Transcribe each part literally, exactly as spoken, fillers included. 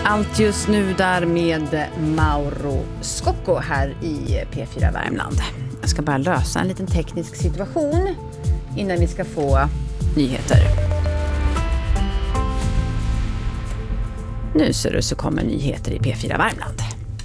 Allt just nu där med Mauro Scocco här i P fyra Värmland. Jag ska bara lösa en liten teknisk situation innan vi ska få nyheter. Nu ser det så kommer nyheter i P fyra Värmland.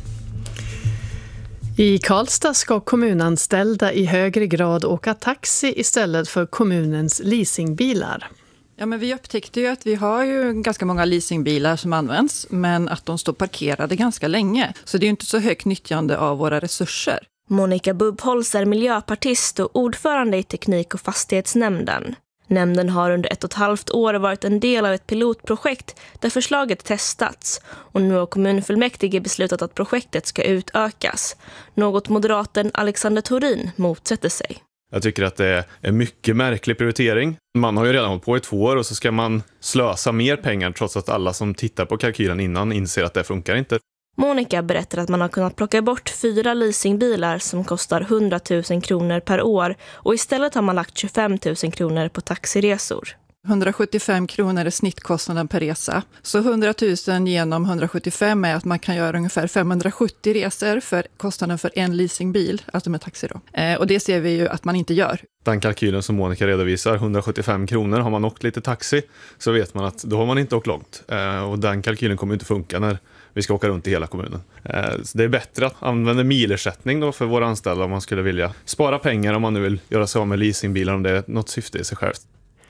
I Karlstad ska kommunanställda i högre grad åka taxi istället för kommunens leasingbilar. Ja, men vi upptäckte ju att vi har ju ganska många leasingbilar som används, men att de står parkerade ganska länge. Så det är ju inte så högt nyttjande av våra resurser. Monica Bubbholz är miljöpartist och ordförande i teknik- och fastighetsnämnden. Nämnden har under ett och ett halvt år varit en del av ett pilotprojekt där förslaget testats. Och nu har kommunfullmäktige beslutat att projektet ska utökas. Något moderaten Alexander Thorin motsätter sig. Jag tycker att det är en mycket märklig prioritering. Man har ju redan hållit på i två år och så ska man slösa mer pengar trots att alla som tittar på kalkylen innan inser att det funkar inte. Monica berättar att man har kunnat plocka bort fyra leasingbilar som kostar hundra tusen kronor per år och istället har man lagt tjugofem tusen kronor på taxiresor. hundrasjuttiofem kronor är snittkostnaden per resa. Så hundra tusen genom hundrasjuttiofem är att man kan göra ungefär femhundrasjuttio resor för kostnaden för en leasingbil, alltså med taxi då. Eh, och det ser vi ju att man inte gör. Den kalkylen som Monica redovisar, hundrasjuttiofem kronor, har man åkt lite taxi så vet man att då har man inte åkt långt. Eh, och den kalkylen kommer inte funka när vi ska åka runt i hela kommunen. Eh, så det är bättre att använda milersättning då för våra anställda om man skulle vilja spara pengar om man nu vill göra sig av med leasingbilar om det är något syfte i sig självt.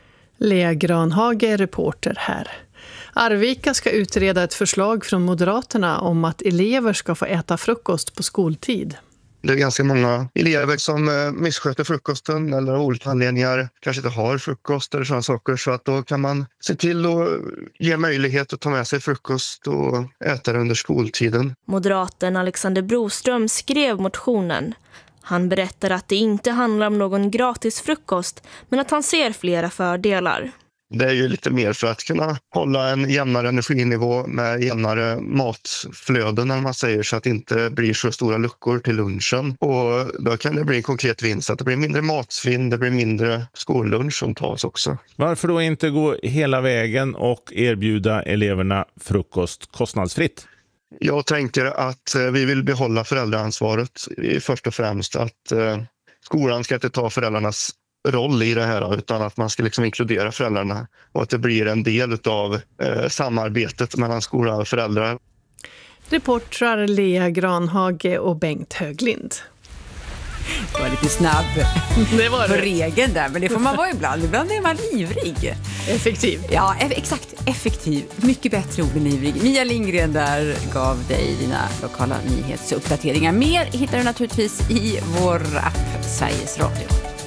Lea Granhage är reporter här. Arvika ska utreda ett förslag från Moderaterna om att elever ska få äta frukost på skoltid. Det är ganska många elever som missköter frukosten eller av olika anledningar kanske inte har frukost eller sådana saker. Så att då kan man se till att ge möjlighet att ta med sig frukost och äta det under skoltiden. Moderaten Alexander Broström skrev motionen. Han berättar att det inte handlar om någon gratis frukost men att han ser flera fördelar. Det är ju lite mer för att kunna hålla en jämnare energinivå med jämnare matflöden när man säger så att det inte blir så stora luckor till lunchen. Och då kan det bli en konkret vinst att det blir mindre matsvinn, det blir mindre skollunch som tas också. Varför då inte gå hela vägen och erbjuda eleverna frukost kostnadsfritt? Jag tänker att vi vill behålla föräldraansvaret först och främst. Att skolan ska inte ta föräldrarnas roll i det här utan att man ska liksom inkludera föräldrarna och att det blir en del av eh, samarbetet mellan skola och föräldrar. Reportrar Lea Granhage och Bengt Höglind. Det var lite snabb Det var det. på regeln där, men det får man vara ibland. Ibland är man ivrig. Effektiv. Ja, exakt. Effektiv. Mycket bättre ord än ivrig. Mia Lindgren där gav dig dina lokala nyhetsuppdateringar. Mer hittar du naturligtvis i vår app Sveriges Radio.